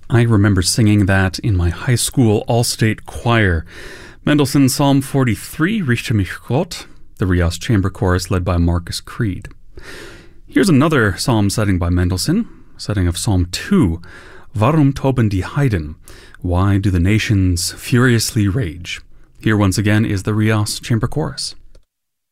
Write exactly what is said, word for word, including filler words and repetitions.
I remember singing that in my high school all-state choir. Mendelssohn's Psalm forty-three, Richte mich Gott, the Rias Chamber Chorus led by Marcus Creed. Here's another psalm setting by Mendelssohn, setting of Psalm two, Warum toben die Heiden? Why do the nations furiously rage? Here once again is the Rias Chamber Chorus.